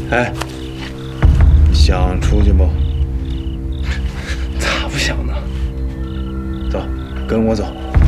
哎，想出去不？ 咋不想呢？ 走，跟我走。